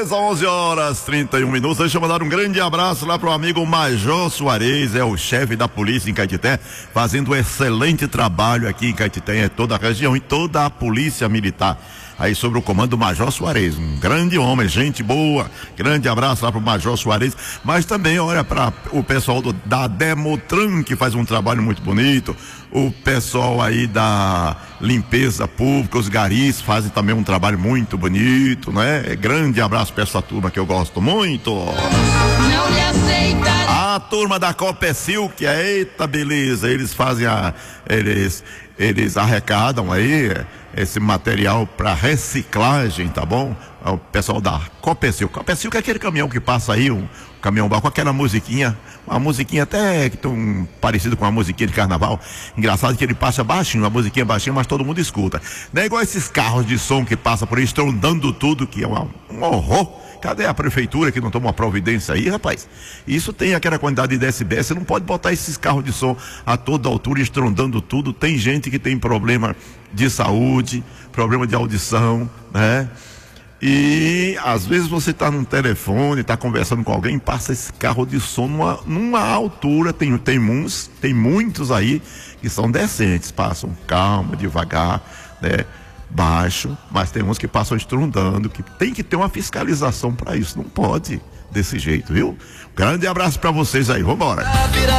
11 horas 31 minutos. Deixa eu mandar um grande abraço lá pro amigo Major Soares, é o chefe da polícia em Caetité, fazendo um excelente trabalho aqui em Caetité, toda a região e toda a polícia militar. Aí sobre o comando do Major Soares, um grande homem, gente boa. Grande abraço lá pro Major Soares, mas também olha para o pessoal da Demotran, que faz um trabalho muito bonito. O pessoal aí da limpeza pública, os garis fazem também um trabalho muito bonito, né? Grande abraço para essa turma que eu gosto muito. Não lhe aceita. A turma da Copecil, que é, eita beleza, eles fazem eles arrecadam aí esse material para reciclagem, tá bom? O pessoal da Copecil. Copecil que é aquele caminhão que passa aí, um caminhão com aquela musiquinha, uma musiquinha até que tão parecida com uma musiquinha de carnaval. Engraçado que ele passa baixinho, uma musiquinha baixinha, mas todo mundo escuta. Não é igual esses carros de som que passam por aí estrondando tudo, que é um horror. Cadê a prefeitura que não toma uma providência aí, rapaz? Isso tem aquela quantidade de decibéis, você não pode botar esses carros de som a toda altura, estrondando tudo. Tem gente que tem problema de saúde, problema de audição, né? E às vezes você está num telefone, está conversando com alguém, passa esse carro de som numa altura, tem muitos aí que são decentes, passam calma, devagar, né? Baixo, mas tem uns que passam estrondando, que tem que ter uma fiscalização para isso, não pode desse jeito, viu? Grande abraço para vocês aí, vambora.